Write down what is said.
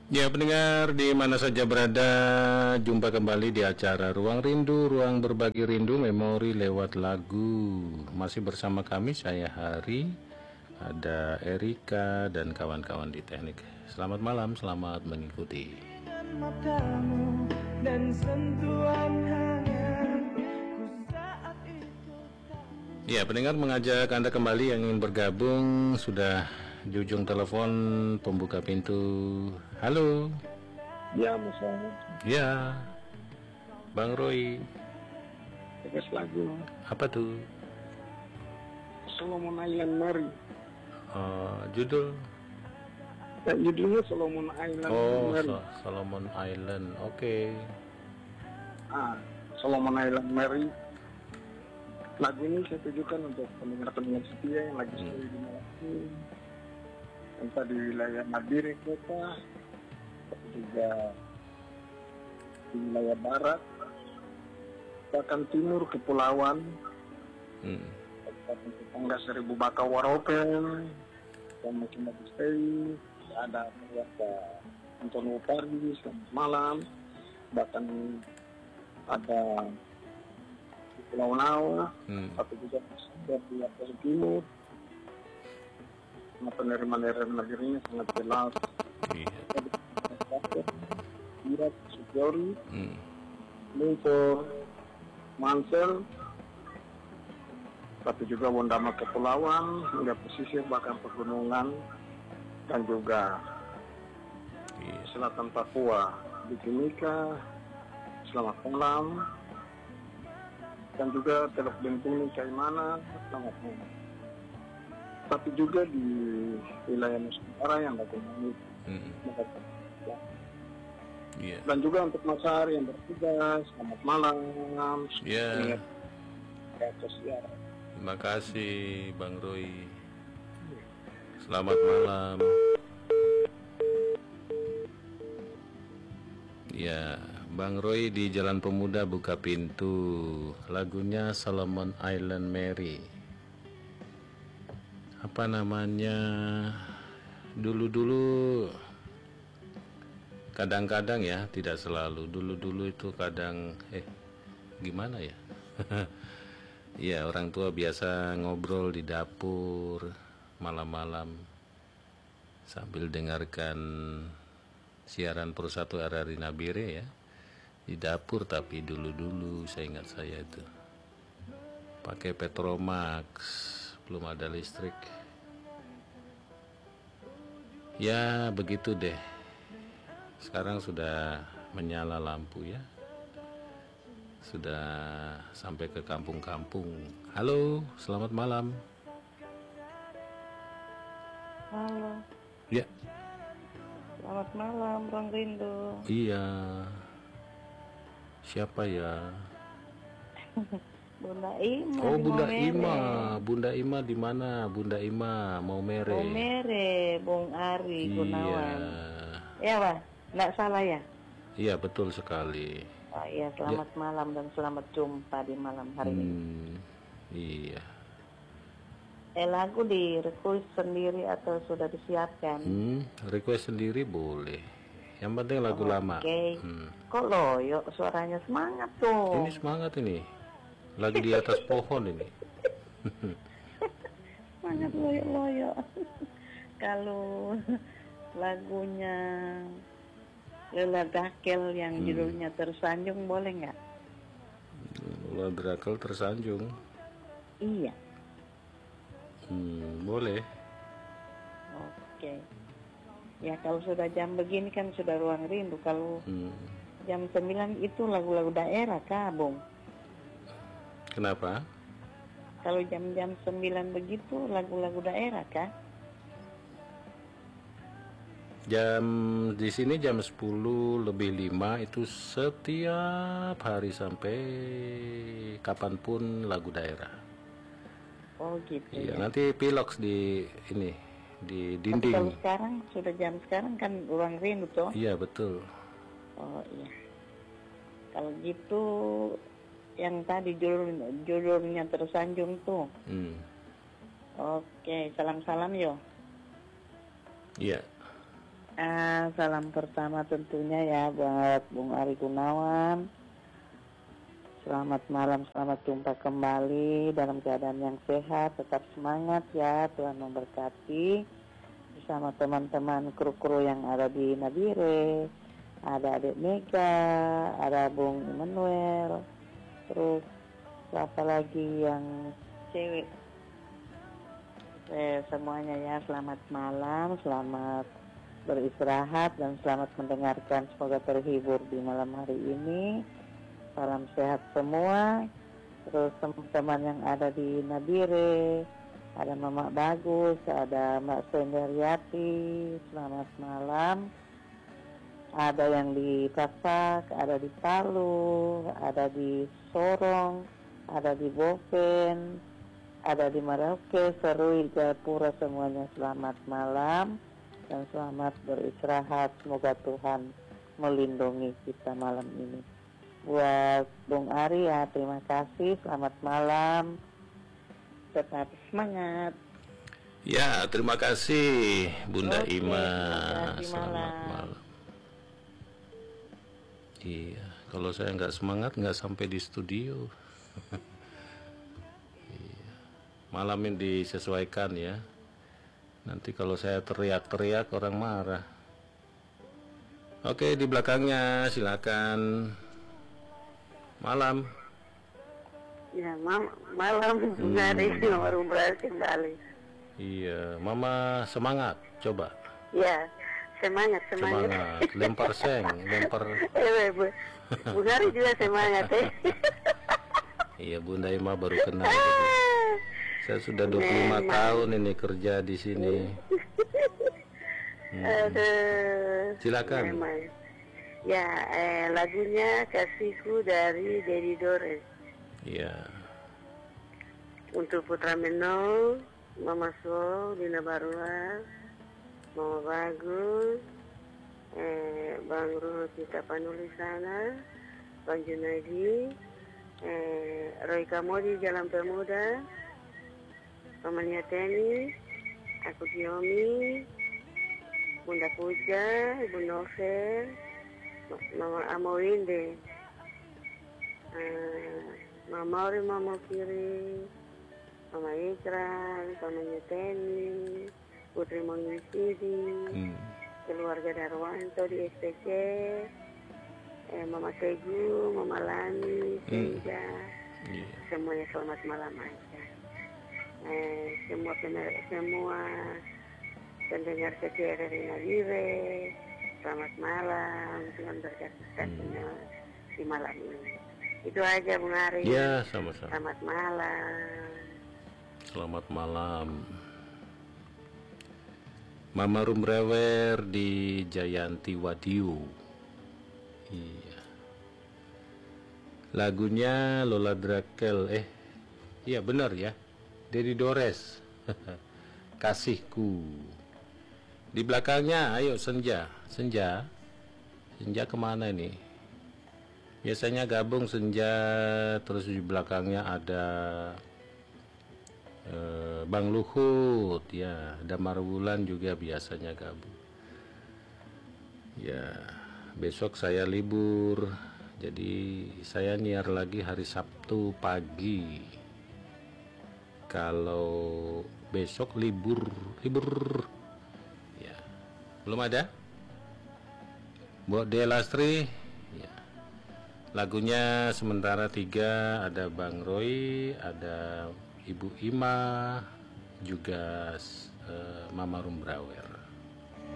Ya, pendengar di mana saja berada, jumpa kembali di acara Ruang Rindu, Ruang Berbagi Rindu, Memori lewat lagu. Masih bersama kami, saya Hari, ada Erika dan kawan-kawan di teknik. Selamat malam, selamat mengikuti. Matamu dan sentuhan hangat. Ya, pendengar mengajak Anda kembali yang ingin bergabung sudah di ujung telepon pembuka pintu. Halo. Ya, misalnya. Ya, Bang Roy. Tegas lagu. Apa tuh? Solomon Island Mary. Judul? Judulnya Solomon Island Mary. Solomon Island. Oke. Solomon Island Mary. Lagu ini saya tujukan untuk pendengar-pendengar setia yang lagi stay di Malaysia, entah di wilayah Nabire kota, juga di wilayah barat, bahkan timur kepulauan, tetangga Seribu Baka Waropen, dan mungkin lagi stay ada keluarga Antonio Pardi, selamat malam, bahkan ada di Pulau Nau, tapi juga di Aceh Timur. Penerima-penerima negerinya sangat jelas. Irak, Sujori, Lumpur, Mansel, tapi juga Wondama Kepulauan, hingga pesisir bahkan pegunungan, dan juga selatan Papua, di Timika, selamat malam. Dan juga Teluk Bentuni, Kaimana, selamat malam. Tapi juga di wilayah Nusantara yang bagaimana dan juga untuk Mas Hari yang bertugas, selamat malam. Ya. Terima kasih Bang Roy. Selamat malam. Ya, Bang Roy di Jalan Pemuda buka pintu. Lagunya Solomon Island Mary. Apa namanya? Dulu-dulu, kadang-kadang ya, tidak selalu. Dulu-dulu itu kadang, gimana ya? Ya, orang tua biasa ngobrol di dapur malam-malam sambil dengarkan siaran Persatu RRI Nabire ya. Di dapur, tapi dulu-dulu saya ingat saya itu pakai Petromax, belum ada listrik. Ya begitu deh. Sekarang sudah menyala lampu ya. Sudah sampai ke kampung-kampung. Halo, selamat malam. Halo. Ya. Selamat malam, Bang Rindu. Iya. Siapa ya? Bunda Ima. Oh, Bunda Ima. Bunda Ima di mana? Bunda Ima mau mere. Mau mere, Bung Ari Gunawan. Iya, Pak. Nggak salah ya? Iya, betul sekali. Oh iya, selamat malam dan selamat jumpa di malam hari ini. Iya. Lagu di request sendiri atau sudah disiapkan? Request sendiri boleh. Yang penting lagu lama. Oke. Kok loyo suaranya semangat tuh. Ini semangat ini. Lagi di atas pohon ini. Semangat loyo-loyo. Kalau lagunya Lela Dakel yang judulnya Tersanjung boleh nggak? Lela Dakel Tersanjung. Iya. Boleh. Oke. Ya kalau sudah jam begini kan sudah Ruang Rindu. Kalau jam 9 itu lagu-lagu daerah Kak Bung. Kenapa? Kalau jam-jam 9 begitu lagu-lagu daerah Kak? Jam di sini jam 10:05 itu setiap hari sampai kapanpun lagu daerah. Oh gitu. Iya, ya. nanti piloks di ini di dinding. Tapi kalau sekarang sudah jam sekarang kan Ruang Rindu toh? Iya betul. Oh iya. Kalau gitu yang tadi judulnya Tersanjung tuh. Oke, salam-salam yo. Iya. Salam pertama tentunya ya buat Bung Ari Gunawan. Selamat malam, selamat jumpa kembali dalam keadaan yang sehat, tetap semangat ya, Tuhan memberkati. Bersama teman-teman kru-kru yang ada di Nabire, ada Adik Mega, ada Bung Immanuel, terus siapa lagi yang cewek. Semuanya ya, selamat malam, selamat beristirahat dan selamat mendengarkan, semoga terhibur di malam hari ini. Salam sehat semua. Terus teman-teman yang ada di Nabire, ada Mama Bagus, ada Mbak Senderiati, selamat malam. Ada yang di Pasak, ada di Palu, ada di Sorong, ada di Boven, ada di Merauke, Serui, Jayapura, semuanya selamat malam dan selamat beristirahat. Semoga Tuhan melindungi kita malam ini. Buat Bung Ari ya, terima kasih, selamat malam, tetap semangat. Ya, terima kasih Bunda Oke, Ima. terima kasih, Selamat malam. malam. Iya, kalau saya nggak semangat nggak sampai di studio. Iya. Malam ini disesuaikan ya. Nanti kalau saya teriak-teriak orang marah. Oke, di belakangnya silakan. Malam. Ya, malam hari baru berhasil kembali. Iya, Mama semangat. Coba. Ya, semangat. Lempar seng, lempar. Bu Hari juga semangat Iya, Bunda Ima baru kenal. Gitu. Saya sudah 25 tahun ini kerja di sini. Aduh. Silakan. Memang. Ya, lagunya Kasihku dari Dedi Dores. Iya. Untuk Putra Meno, Mama So, Dina Barua, Mama Bagus, Bang Ruh Kita Panulisana, Bang Junaidi, Roy Kamodi Jalan Pemuda, Mama Niateni, aku Diomi, Bunda Puja, Ibu Novel, Mama Amawinde, Mama Ori, Mama Kiri, Mama Ikran, Mama Niateni, Putri Mongisidi, keluarga Darwanto di SPC, Mama Teguh, Mama Lani, Senja, semuanya selamat malam aja. Semua pendengar setia dari Nabire, selamat malam, Tuhan berkati kita di malam ini. Itu aja Bung Ari. Ya, sama-sama. Selamat malam. Selamat malam. Mama Rumrewer di Jayanti Wadiu. Iya. Lagunya Lola Drakel. Iya benar ya. Dedi Dores. Kasihku. Di belakangnya ayo Senja. Senja kemana ini? Biasanya gabung Senja, terus di belakangnya ada Bang Luhut ya, Damar Wulan juga biasanya gabung. Ya, besok saya libur. Jadi saya nyiar lagi hari Sabtu pagi. Kalau besok libur ya. Belum ada? Buat Delastri ya. Lagunya sementara 3, ada Bang Roy, ada Ibu Ima, juga Mama Rumbrawer.